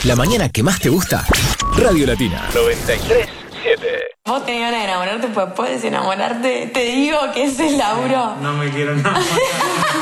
La mañana que más te gusta. Radio Latina 93.7. Vos tenés ganas de enamorarte, pues puedes enamorarte. Te digo que es el laburo. No me quiero enamorar.